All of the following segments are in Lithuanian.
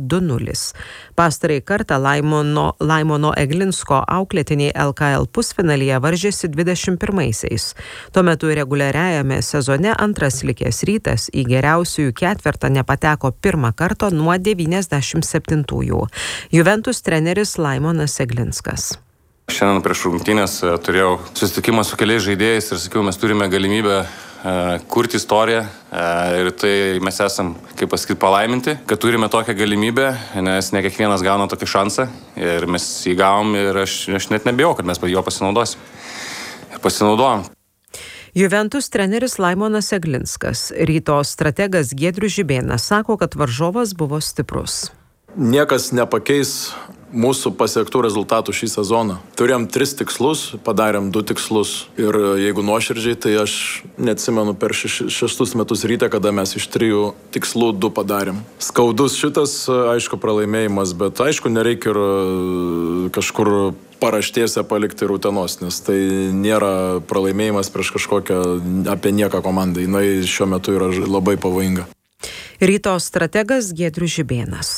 2-0. Pastarąjį kartą Laimono Eglinsko auklėtiniai LKL pusfinalyje varžėsi 21-aisiais. Tuo metu reguliariajame sezone antras likęs Rytas į geriausiųjų ketvertą nepateko pirmą kartą nuo 97-ųjų. Juventus treneris Laimonas Eglinskas. Šiandien prieš rungtynes turėjau susitikimą su keliais žaidėjais ir sakiau, mes turime galimybę kurti istoriją ir tai mes esam, kaip pasakyti, palaiminti, kad turime tokią galimybę, nes ne kiekvienas gauna tokį šansą ir mes jį gavom ir aš net nebijau, kad mes jo pasinaudosim. Ir pasinaudojom. Juventus treneris Laimonas Eglinskas. Ryto strategas Giedrius Žibėnas sako, kad varžovas buvo stiprus. Niekas nepakeis mūsų pasiektų rezultatų šį sezoną. Turėjom 3 tikslus, padarėm 2 tikslus ir jeigu nuoširdžiai, tai aš neatsimenu per 6 metus Ryte, kada mes iš 3 tikslų 2 padarėm. Skaudus šitas, aišku, pralaimėjimas, bet aišku, nereikia ir kažkur paraštėse palikti Utenos, nes tai nėra pralaimėjimas prieš kažkokią apie nieką komandą. Jinai šiuo metu yra labai pavojinga. Ryto strategas Giedrius Žibėnas.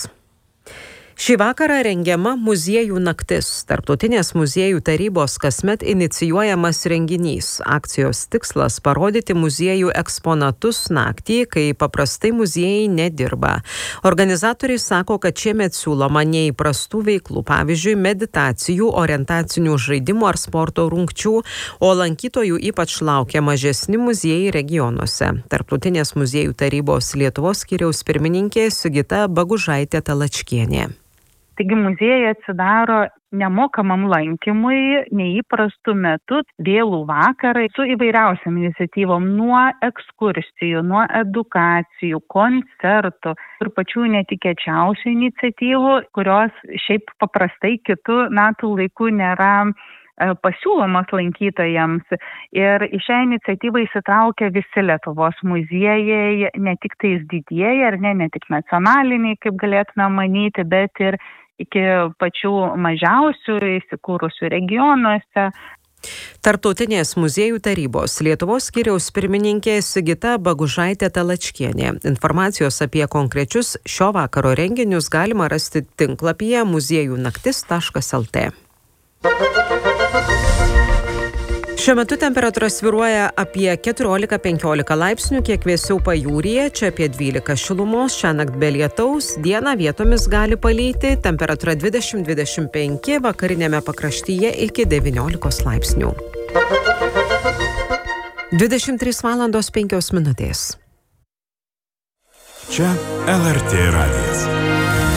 Šį vakarą rengiama muziejų naktis. Tarptautinės muziejų tarybos kasmet inicijuojamas renginys. Akcijos tikslas – parodyti muziejų eksponatus naktį, kai paprastai muziejai nedirba. Organizatoriai sako, kad šiemet siūloma neįprastų veiklų, pavyzdžiui, meditacijų, orientacinių žaidimų ar sporto rungčių, o lankytojų ypač laukia mažesni muziejai regionuose. Tarptautinės muziejų tarybos Lietuvos skyriaus pirmininkė Sigita Bagužaitė Talačkienė. Taigi muziejai atsidaro nemokamam lankymui, neįprastų metų, vėlų vakarai su įvairiausiam iniciatyvom, nuo ekskursijų, nuo edukacijų, koncertų ir pačių netikėčiausių iniciatyvų, kurios šiaip paprastai kitų metų laikų nėra pasiūlomas lankytojams. Ir į šią iniciatyvą įsitraukia visi Lietuvos muziejai, ne tik tais didieji, ar ne tik nacionaliniai, kaip galėtume manyti, bet ir iki pačių mažiausių įsikūrusių regionuose. Tarptautinės muziejų tarybos Lietuvos skyriaus pirmininkė Sigita Bagužaitė Talačkienė. Informacijos apie konkrečius šio vakaro renginius galima rasti tinklapyje muziejunaktis.lt. Šiuo metu temperatūra svyruoja apie 14-15 laipsnių, kiek vėsiau pajūryje, čia apie 12 šilumos, šiąnakt be lietaus, dieną vietomis gali palyti, temperatūra 20-25, vakarinėme pakraštyje iki 19 laipsnių. 23:05. Čia LRT radijas.